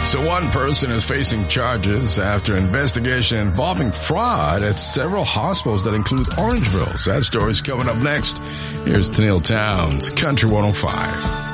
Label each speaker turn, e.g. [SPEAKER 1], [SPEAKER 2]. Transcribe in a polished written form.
[SPEAKER 1] So one person is facing charges after investigation involving fraud at several hospitals that include Orangeville. That story's coming up next. Here's Tennille Towns, Country 105.